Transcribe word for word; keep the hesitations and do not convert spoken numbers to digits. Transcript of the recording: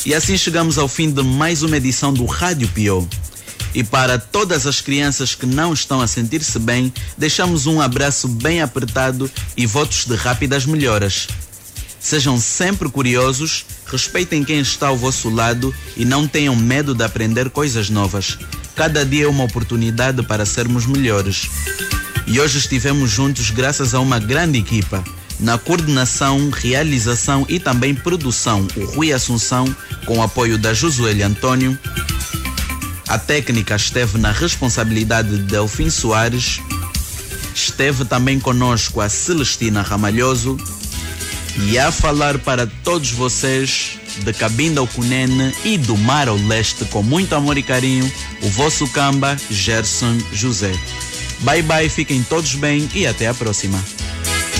E assim chegamos ao fim de mais uma edição do Rádio P O. E para todas as crianças que não estão a sentir-se bem, deixamos um abraço bem apertado e votos de rápidas melhoras. Sejam sempre curiosos, respeitem quem está ao vosso lado e não tenham medo de aprender coisas novas. Cada dia é uma oportunidade para sermos melhores. E hoje estivemos juntos graças a uma grande equipa. Na coordenação, realização e também produção, o Rui Assunção, com o apoio da Josuele Antônio. A técnica esteve na responsabilidade de Delfim Soares. Esteve também conosco a Celestina Ramalhoso. E a falar para todos vocês de Cabinda ao Cunene e do Mar ao Leste, com muito amor e carinho, o vosso Camba, Gerson José. Bye bye, fiquem todos bem e até a próxima.